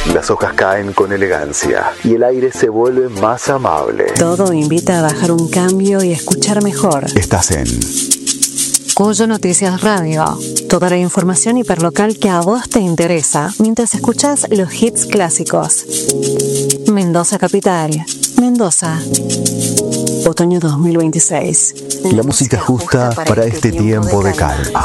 Las hojas caen con elegancia y el aire se vuelve más amable. Todo invita a bajar un cambio y escuchar mejor. Estás en Cuyo Noticias Radio. Toda la información hiperlocal que a vos te interesa mientras escuchás los hits clásicos. Mendoza Capital. Mendoza. Otoño 2026. la música justa para este tiempo de calma.